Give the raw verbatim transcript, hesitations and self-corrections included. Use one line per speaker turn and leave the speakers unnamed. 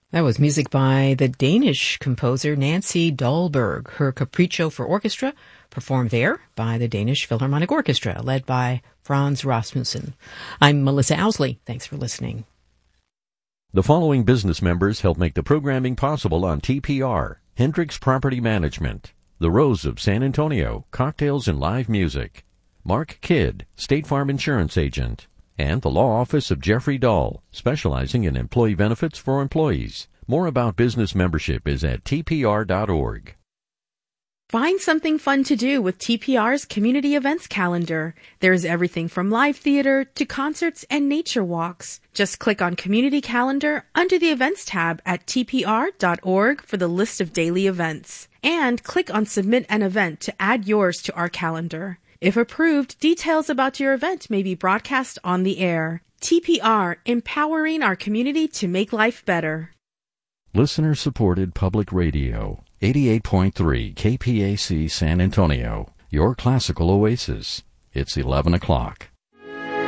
That was music by the Danish composer Nancy Dahlberg. Her Capriccio for Orchestra, performed there by the Danish Philharmonic Orchestra, led by Franz Rasmussen. I'm Melissa Owsley. Thanks for listening.
The following business members help make the programming possible on T P R: Hendricks Property Management, The Rose of San Antonio, Cocktails and Live Music, Mark Kidd, State Farm Insurance Agent, and the Law Office of Jeffrey Dahl, specializing in employee benefits for employees. More about business membership is at T P R dot org.
Find something fun to do with T P R's community events calendar. There's everything from live theater to concerts and nature walks. Just click on Community Calendar under the Events tab at T P R dot org for the list of daily events. And click on Submit an Event to add yours to our calendar. If approved, details about your event may be broadcast on the air. T P R, empowering our community to make life better.
Listener-supported public radio, eighty-eight point three K P A C San Antonio, your classical oasis. It's eleven o'clock.